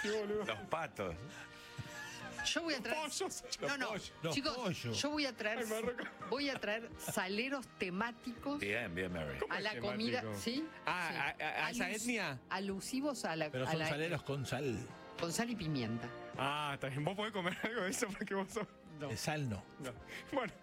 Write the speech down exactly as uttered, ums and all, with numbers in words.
Sí, boludo. Los patos. Yo voy a traer. Pollos. No, no, Pollos. Los chicos, pollos. yo voy a traer. Ay, me arranca. Voy a traer saleros temáticos Bien, bien, Mary. ¿Cómo a es la temático? comida, ¿sí? Ah, Sí. a- a- a esa Alus- etnia. Alusivos a la, Pero a son la- saleros con sal. con sal y pimienta. Ah, está bien. ¿Vos podés comer algo de eso porque vos sos...? No. De sal no. No. Bueno.